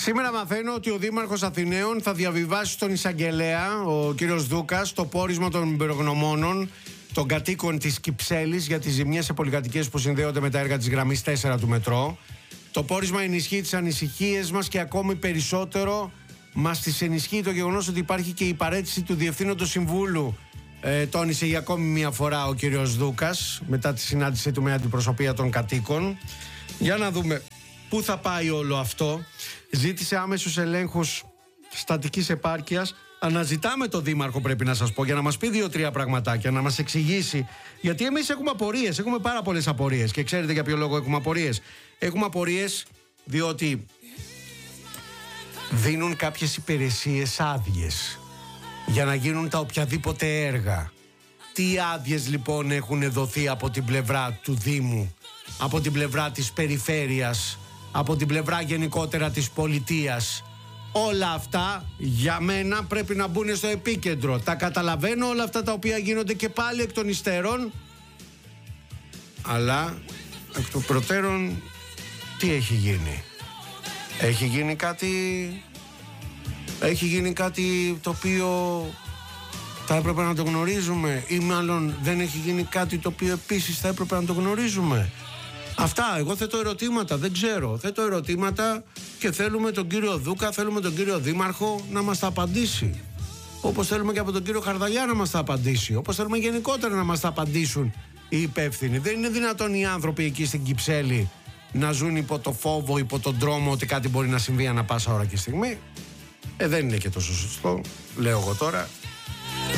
Σήμερα μαθαίνω ότι ο Δήμαρχος Αθηναίων θα διαβιβάσει στον εισαγγελέα, ο κύριος Δούκας, το πόρισμα των εμπειρογνωμόνων των κατοίκων της Κυψέλης για τις ζημιές σε πολυκατοικίες που συνδέονται με τα έργα της γραμμής 4 του μετρό. Το πόρισμα ενισχύει τις ανησυχίες μας και ακόμη περισσότερο μας τις ενισχύει το γεγονός ότι υπάρχει και η παραίτηση του Διευθύνοντος Συμβούλου. Τόνισε για ακόμη μια φορά ο κύριος Δούκας μετά τη συνάντησή του με αντιπροσωπεία των κατοίκων. Για να δούμε πού θα πάει όλο αυτό. Ζήτησε άμεσους ελέγχους στατικής επάρκειας. Αναζητάμε τον Δήμαρχο, πρέπει να σας πω, για να μας πει 2-3 πραγματάκια, να μας εξηγήσει. Γιατί εμείς έχουμε απορίες, έχουμε πάρα πολλές απορίες. Και ξέρετε για ποιο λόγο έχουμε απορίες? Έχουμε απορίες διότι δίνουν κάποιες υπηρεσίες άδειες για να γίνουν τα οποιαδήποτε έργα. Τι άδειες λοιπόν έχουν δοθεί από την πλευρά του Δήμου, από την πλευρά της περιφέρειας, από την πλευρά γενικότερα της πολιτείας? Όλα αυτά για μένα πρέπει να μπουν στο επίκεντρο. Τα καταλαβαίνω όλα αυτά τα οποία γίνονται και πάλι εκ των υστέρων, αλλά εκ των προτέρων τι έχει γίνει? Έχει γίνει κάτι το οποίο θα έπρεπε να το γνωρίζουμε, ή μάλλον δεν έχει γίνει κάτι το οποίο επίσης θα έπρεπε να το γνωρίζουμε? Αυτά, εγώ θέτω ερωτήματα, δεν ξέρω. Θέτω ερωτήματα και θέλουμε τον κύριο Δούκα, θέλουμε τον κύριο Δήμαρχο να μας τα απαντήσει. Όπως θέλουμε και από τον κύριο Χαρδαλιά να μας τα απαντήσει. Όπως θέλουμε γενικότερα να μας τα απαντήσουν οι υπεύθυνοι. Δεν είναι δυνατόν οι άνθρωποι εκεί στην Κυψέλη να ζουν υπό το φόβο, υπό τον τρόμο ότι κάτι μπορεί να συμβεί ανά πάσα ώρα και στιγμή. Δεν είναι και τόσο σωστό, λέω εγώ τώρα.